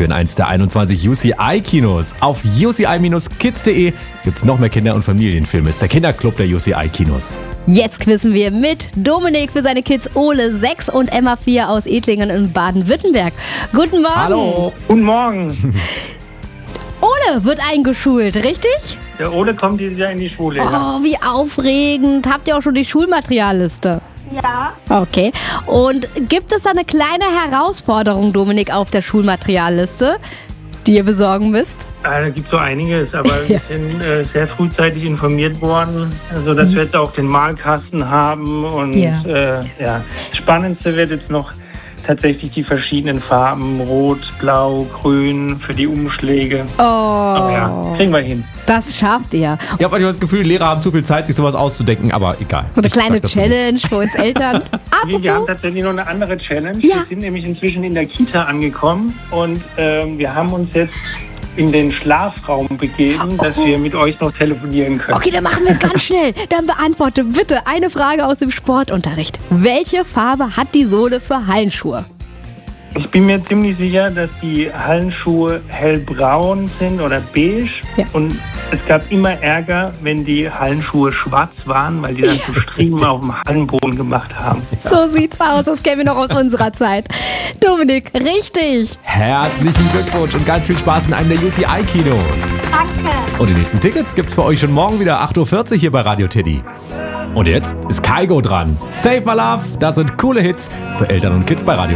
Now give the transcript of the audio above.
in eins der 21 UCI-Kinos. Auf uci-kids.de gibt's noch mehr Kinder- und Familienfilme. Ist der Kinderclub der UCI-Kinos. Jetzt quizzen wir mit Dominik für seine Kids Ole 6 und Emma 4 aus Edlingen in Baden-Württemberg. Guten Morgen. Hallo. Guten Morgen. Ole wird eingeschult, richtig? Der Ole kommt dieses Jahr in die Schule. Oh, wie aufregend. Habt ihr auch schon die Schulmaterialliste? Ja, Okay. Und gibt es da eine kleine Herausforderung, Dominik, auf der Schulmaterialliste, die ihr besorgen müsst? Da gibt es so einiges, aber wir sind sehr frühzeitig informiert worden, sodass wir jetzt auch den Malkasten haben. Und das Spannendste wird jetzt noch tatsächlich die verschiedenen Farben, Rot, Blau, Grün für die Umschläge. Oh, Aber ja, kriegen wir hin. das schafft ihr. Ich habe manchmal das Gefühl, die Lehrer haben zu viel Zeit, sich sowas auszudenken, aber egal. So eine Ich kleine sag dazu nichts. Challenge für uns Eltern. Wir haben Apropos, tatsächlich noch eine andere Challenge. Ja. Wir sind nämlich inzwischen in der Kita angekommen und wir haben uns jetzt in den Schlafraum begeben, dass wir mit euch noch telefonieren können. okay, dann machen wir ganz schnell. Dann beantworte bitte eine Frage aus dem Sportunterricht. Welche Farbe hat die Sohle für Hallenschuhe? Ich bin mir ziemlich sicher, dass die Hallenschuhe hellbraun sind oder beige. Ja. Und es gab immer Ärger, wenn die Hallenschuhe schwarz waren, weil die dann so Striemen auf dem Hallenboden gemacht haben. So sieht's aus, das kennen wir noch aus unserer Zeit. Dominik, richtig. Herzlichen Glückwunsch und ganz viel Spaß in einem der UCI-Kinos. danke. Und die nächsten Tickets gibt's für euch schon morgen wieder 8.40 Uhr hier bei Radio Teddy. Und jetzt ist Kaigo dran. Save My Love, das sind coole Hits für Eltern und Kids bei Radio